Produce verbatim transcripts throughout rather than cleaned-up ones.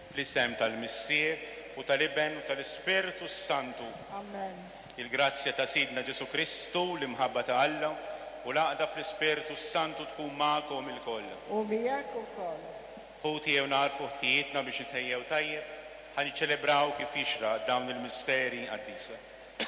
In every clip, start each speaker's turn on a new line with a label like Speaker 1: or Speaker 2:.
Speaker 1: fl-isem tal-Missier u tal-Iben u tal-Ispiritu Santu.
Speaker 2: Amen.
Speaker 1: Il-grazzja ta' Sidna Ġesu Kristu l-imħabba ta' Alla u laqda fl-Ispiritu Santu tkun magħkom il-koll.
Speaker 2: U miegħek ukoll.
Speaker 1: Ħuti jew narfu ħtijietna biex nitejjew tajjeb ħan niċċelebraw kif jixraq dawn il-misteri qaddisa.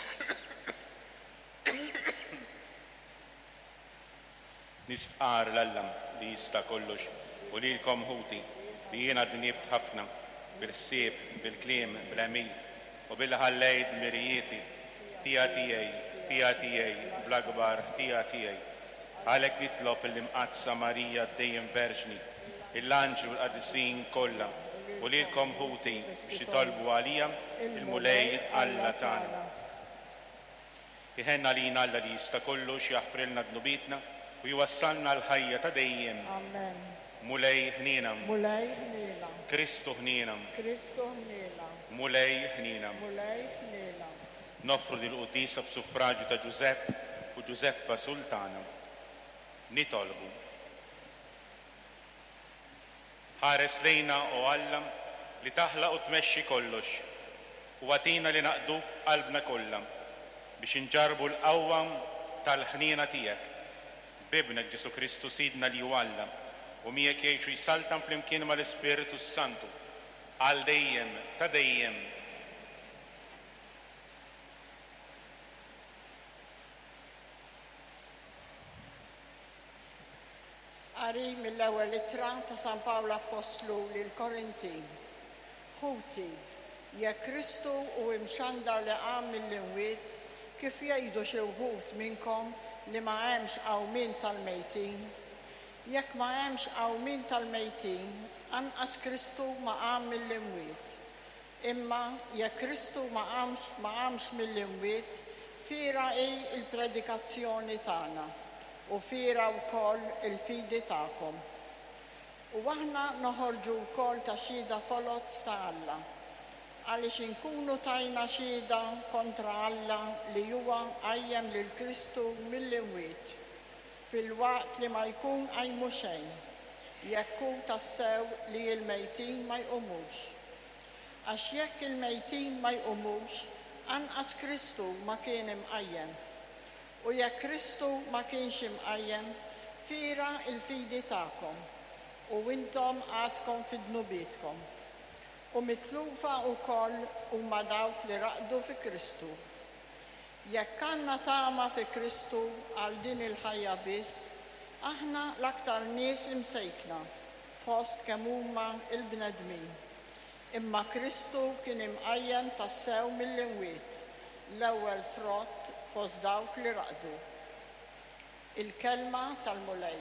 Speaker 1: Nistqar l-Alla li jista' kollox u lilkom ħuti li jiena dnibt ħafna bil-ħsieb, bil-kliem, bil-għamil u bil-ħallejt mirijieti ħtija tiegħi, ħtija tiegħi, bl-akbar ħtija tiegħi. Għalhekk nitlob l-imqazza Marija dejjem Verġni, il-anġlu l-qadisin kollha u lilkom ħuti biex jitolbu għalija il-mulej Alla tagħna. Iħenna lina Alla li jista' kollox jaħfrilna dnubitna u jwassalna l-ħajja ta' dejjem.
Speaker 2: Amen.
Speaker 1: Mulej ħnina.
Speaker 2: Mulej ħnina.
Speaker 1: Kristu ħnina.
Speaker 2: Kristu ħnina.
Speaker 1: Mulej ħnina.
Speaker 2: Mulej ħnina.
Speaker 1: Nofru dil-qudisa b'suffraġġju ta' Ġusepp u Ġuseppa Sultana. Nitolbu. Ħares lejna o Alla li taħlaq u tmexxi kollox u għatina li naqdu qalbna kollha biex inġarbu l-qawwa tal-ħnina tiegħek. Bibnek Ġesu Kristu Sidna li hu Alla u miegħek jgħixu jsaltan flimkien mal-Ispiritu Santu għal dejjem ta' dejjem.
Speaker 2: Qari mill-ewwel ittra ta' San Pawlu Apostlu lil Korintin. Ħuti, jekk Kristu u imxandar li qam mill-imwiet kif jgħidu xi wħud minnkom li ma hemmx qawmin tal-mejtin, jekk ma hemmx qawmin tal-mejtin, anqas Kristu ma qam mill-imwiet. Imma jekk Kristu ma qamx ma qamx mill-imwiet, fiera hi l-predikazzjoni tagħna u fiera wkoll il-fidi tagħkom. U aħna noħorġu wkoll ta' xhieda folot ta' Alla, għaliex inkunu tajna xhieda kontra Alla li huwa qajjem lil Kristu mill-imwiet fil-waqt li ma jkun qajmu xejn, jekk hu tassew li l-mejtin ma jqumux. Għax jekk il-mejtin ma jqumux, anqas Kristu ma kien imqajjem. U jekk Kristu ma kienx imqajjem, fiera il-fidi tagħkom u intom għadkom fid-dnubietkom. U mitlufa wkoll huma dawk li raqdu fi Kristu. Jekk għandna tama fi Kristu għal din il-ħajja biss, aħna l-aktar nies imsejkna fost kemm huma l-bnedmin. Imma Kristu kien imqajjem tassew mill-imwiet, l-ewwel frott fost dawk li raqdu. Il-kelma tal-mulej.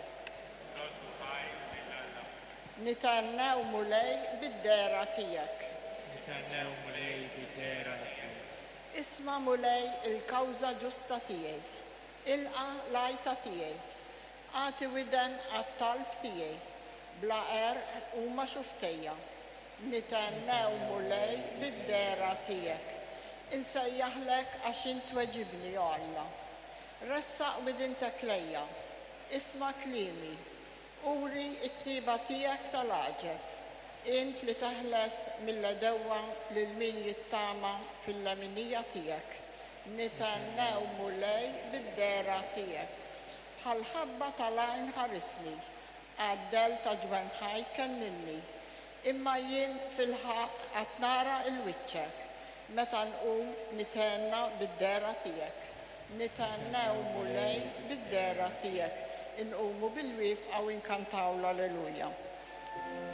Speaker 2: Nitennew mulej bid-dera tiegħek.
Speaker 3: Nitennew mulej bid-dera tiegħek.
Speaker 2: Isma' mulej il-kawża ġusta tiegħi. Ilqa l-għajta tiegħi. Għati widen għat-talb tiegħi. Bla għerq huma xuftejja. Nitennew mulej bid-dera tiegħek. Insejjaħlek għax int tweġibni o Alla. Ressaq widintek lejja. Isma' kliemi. Uri t-tiba tiegħek tal-għaġeb. Int li taħles mill-edewwa lil min jittama fil-leminija tiegħek. Nitennew mulej bid-dera tiegħek. Bħal ħabba tal-għajn ħarisni, għaddel ta' ġwenħaj kenninni. Imma jien fil-ħaq qed nara l-wiċċek, meta nqum nitenna bid-dera tiegħek. Nitennew mulej bid-dera tiegħek. Inqumu bil-wifqa u inkantaw l-Alleluja.